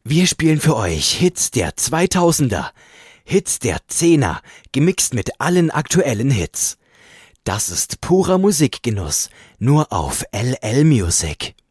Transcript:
Wir spielen für euch Hits der 2000er, Hits der 10er, gemixt mit allen aktuellen Hits. Das ist purer Musikgenuss, nur auf LL Music.